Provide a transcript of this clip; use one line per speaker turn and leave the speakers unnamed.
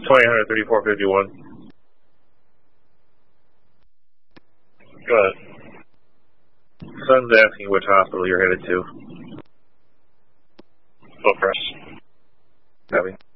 203451. Go ahead. Son's asking which hospital you're headed to. Go first. Copy.